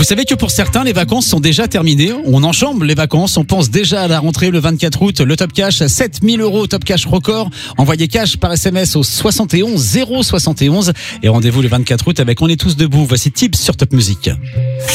Vous savez que pour certains, les vacances sont déjà terminées. On enjambe les vacances. On pense déjà à la rentrée le 24 août. Le Top Cash, 7000 €, Top Cash record. Envoyez cash par SMS au 71 071. Et rendez-vous le 24 août avec On est tous debout. Voici Tips sur Top Music.